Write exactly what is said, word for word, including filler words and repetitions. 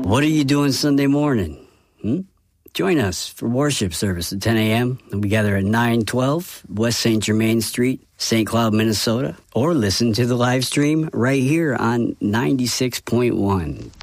What are you doing Sunday morning? Hmm? Join us for worship service at ten a.m. We gather at nine twelve West Saint Germain Street, Saint Cloud, Minnesota. Or listen to the live stream right here on ninety-six point one